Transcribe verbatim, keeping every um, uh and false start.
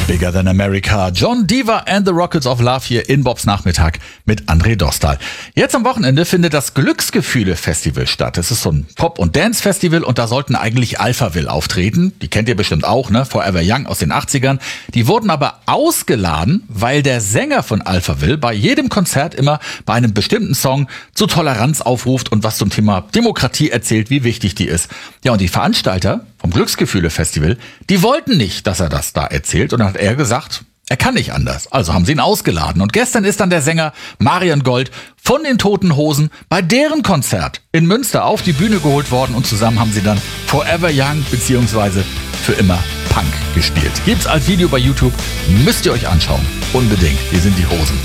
Bigger Than America. John Diva and the Rockets of Love hier in Bobs Nachmittag mit André Dostal. Jetzt am Wochenende findet das Glücksgefühle-Festival statt. Es ist so ein Pop- und Dance-Festival und da sollten eigentlich Alphaville auftreten. Die kennt ihr bestimmt auch, ne? Forever Young aus den achtzigern. Die wurden aber ausgeladen, weil der Sänger von Alphaville bei jedem Konzert immer bei einem bestimmten Song zu Toleranz aufruft und was zum Thema Demokratie erzählt, wie wichtig die ist. Ja, und die Veranstalter vom Glücksgefühle-Festival, die wollten nicht, dass er das da erzählt. Und dann hat er gesagt, er kann nicht anders. Also haben sie ihn ausgeladen. Und gestern ist dann der Sänger Marian Gold von den Toten Hosen bei deren Konzert in Münster auf die Bühne geholt worden. Und zusammen haben sie dann Forever Young beziehungsweise Für immer Punk gespielt. Gibt's als Video bei YouTube. Müsst ihr euch anschauen. Unbedingt. Hier sind die Hosen.